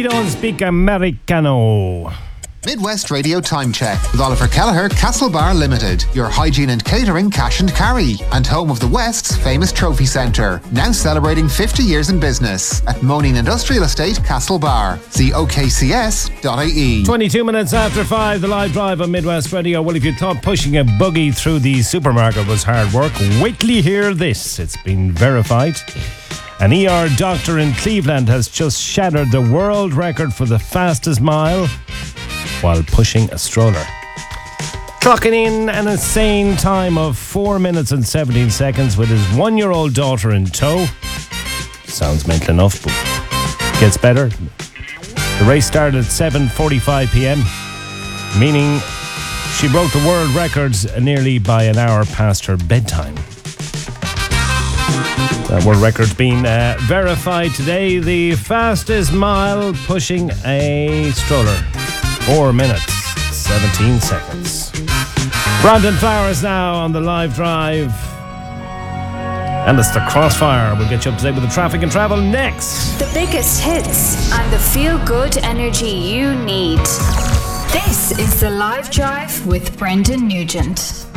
We don't speak Americano. Midwest Radio Time Check with Oliver Kelleher, Castlebar Limited, your hygiene and catering cash and carry, and home of the West's famous trophy centre, now celebrating 50 years in business at Moaning Industrial Estate, Castlebar. See okcs.ie. 22 minutes after 5, the live drive on Midwest Radio. Well, if you thought pushing a buggy through the supermarket was hard work, wait till you hear this. It's been verified. An ER doctor in Cleveland has just shattered the world record for the fastest mile while pushing a stroller, clocking in an insane time of 4 minutes and 17 seconds with his 1-year-old daughter in tow. Sounds mental enough, but gets better. The race started at 7:45 p.m, meaning she broke the world records nearly by an hour past her bedtime. That world record's been verified today. The fastest mile pushing a stroller. 4 minutes, 17 seconds. Brandon Flowers now on the live drive. And it's the Crossfire. We'll get you up to date with the traffic and travel next. The biggest hits and the feel-good energy you need. This is the Live Drive with Brendan Nugent.